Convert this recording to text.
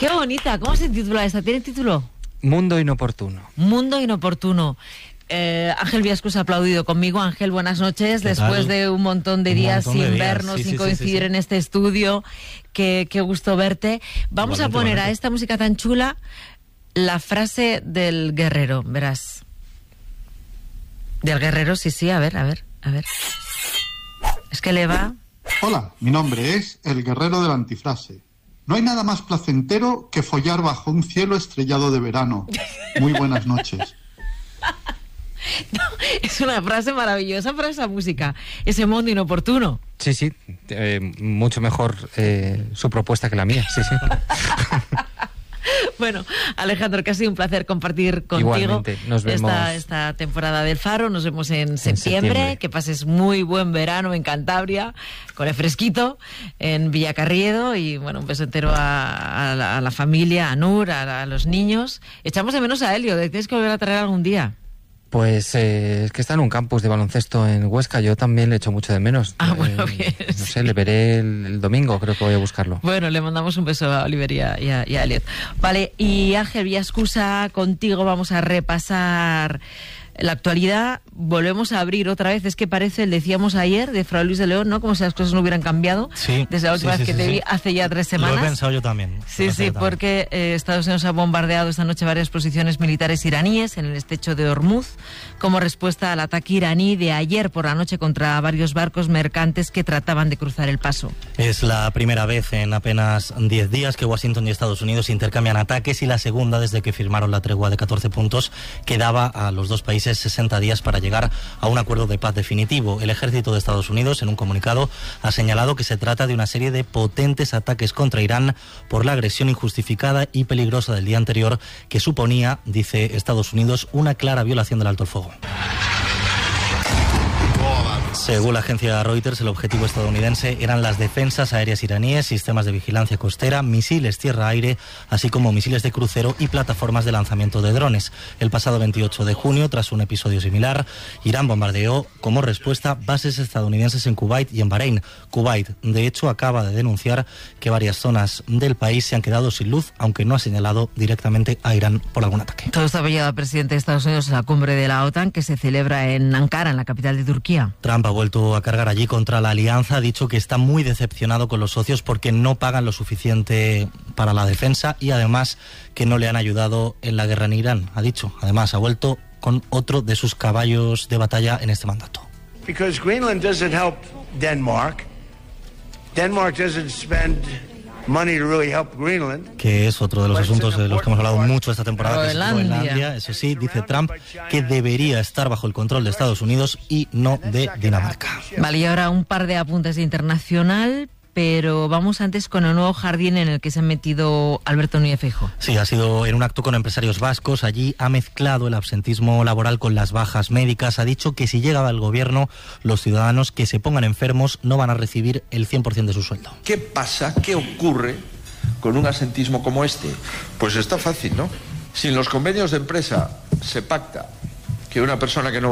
Qué bonita. ¿Cómo se titula esta? ¿Tiene título? Mundo inoportuno. Mundo inoportuno. Ángel Viascos ha aplaudido conmigo. Ángel, buenas noches. Después de un montón de días sin vernos, sin coincidir en este estudio. Qué gusto verte. Vamos a poner a esta música tan chula la frase del guerrero, verás. Del guerrero, sí, a ver. Es que le va... Hola, mi nombre es el guerrero de la antifrase. No hay nada más placentero que follar bajo un cielo estrellado de verano. Muy buenas noches. No, es una frase maravillosa para esa música, ese mundo inoportuno. Sí, mucho mejor su propuesta que la mía, sí. Bueno, Alejandro, que ha sido un placer compartir contigo. Igualmente, nos vemos esta temporada del Faro. Nos vemos en septiembre. Que pases muy buen verano en Cantabria, con el fresquito, en Villacarriedo. Y bueno, un beso entero a la familia, a Nur, a los niños. Echamos de menos a Helio, tienes que volver a traer algún día. Pues es que está en un campus de baloncesto en Huesca. Yo también le echo mucho de menos. Bueno, bien. No sé, le veré el domingo, creo que voy a buscarlo. Bueno, le mandamos un beso a Oliver y a Elliot. Vale, y Ángel Viascusa, contigo vamos a repasar la actualidad. Volvemos a abrir otra vez, es que parece, decíamos ayer, de Fray Luis de León, ¿no? Como si las cosas no hubieran cambiado. Sí, desde la última vez que te vi hace ya 3 semanas. Lo he pensado yo también. Sí, porque Estados Unidos ha bombardeado esta noche varias posiciones militares iraníes en el estrecho de Hormuz, como respuesta al ataque iraní de ayer por la noche contra varios barcos mercantes que trataban de cruzar el paso. Es la primera vez en apenas 10 días que Washington y Estados Unidos intercambian ataques, y la segunda desde que firmaron la tregua de 14 puntos que daba a los dos países 60 días para llegar a un acuerdo de paz definitivo. El ejército de Estados Unidos, en un comunicado, ha señalado que se trata de una serie de potentes ataques contra Irán por la agresión injustificada y peligrosa del día anterior, que suponía, dice Estados Unidos, una clara violación del alto el fuego. Según la agencia Reuters, el objetivo estadounidense eran las defensas aéreas iraníes, sistemas de vigilancia costera, misiles tierra-aire, así como misiles de crucero y plataformas de lanzamiento de drones. El pasado 28 de junio, tras un episodio similar, Irán bombardeó como respuesta bases estadounidenses en Kuwait y en Bahrein. Kuwait, de hecho, acaba de denunciar que varias zonas del país se han quedado sin luz, aunque no ha señalado directamente a Irán por algún ataque. Todo esto ha apoyado al presidente de Estados Unidos en la cumbre de la OTAN, que se celebra en Ankara, en la capital de Turquía. Trump ha vuelto a cargar allí contra la alianza, ha dicho que está muy decepcionado con los socios porque no pagan lo suficiente para la defensa y además que no le han ayudado en la guerra en Irán. Ha dicho, además, ha vuelto con otro de sus caballos de batalla en este mandato. Because Greenland doesn't help Denmark. Denmark doesn't spend money to really help Greenland. Que es otro de los asuntos de los que hemos hablado mucho esta temporada, que es Groenlandia. Eso sí, dice Trump que debería estar bajo el control de Estados Unidos y no de Dinamarca. Vale, y ahora un par de apuntes de internacional, pero vamos antes con el nuevo jardín en el que se ha metido Alberto Núñez Feijóo. Sí, ha sido en un acto con empresarios vascos. Allí ha mezclado el absentismo laboral con las bajas médicas. Ha dicho que si llegaba al gobierno, los ciudadanos que se pongan enfermos no van a recibir el 100% de su sueldo. ¿Qué pasa? ¿Qué ocurre con un absentismo como este? Pues está fácil, ¿no? Si en los convenios de empresa se pacta que una persona que no